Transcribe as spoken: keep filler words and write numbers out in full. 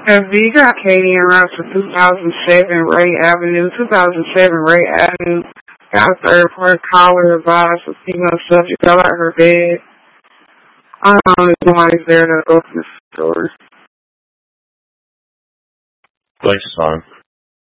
F B got Katie and Ross for two thousand seven Ray Avenue. two thousand seven Ray Avenue. Got a third party caller advice for female subject. Got out her bed. I don't know if somebody's there to open the store. Thanks, son.